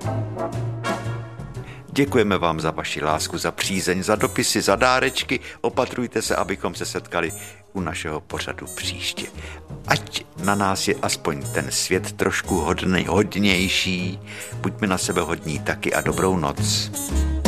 Děkujeme vám za vaši lásku, za přízeň, za dopisy, za dárečky. Opatrujte se, abychom se setkali u našeho pořadu příště. Ať na nás je aspoň ten svět trošku hodnější. Buďme na sebe hodní taky a dobrou noc.